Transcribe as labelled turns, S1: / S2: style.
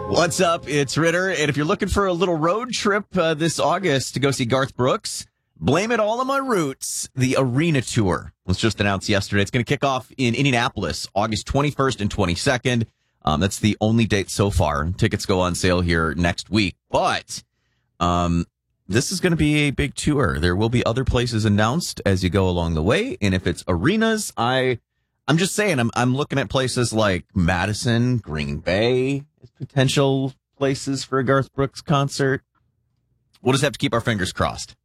S1: What's up? It's Ritter. And if you're looking for a little road trip this August to go see Garth Brooks, blame it all on my roots. The Arena Tour was just announced yesterday. It's going to kick off in Indianapolis, August 21st and 22nd. That's the only date so far. Tickets go on sale here next week. But this is going to be a big tour. There will be other places announced as you go along the way. And if it's arenas, I'm just saying, I'm looking at places like Madison, Green Bay as potential places for a Garth Brooks concert. We'll just have to keep our fingers crossed.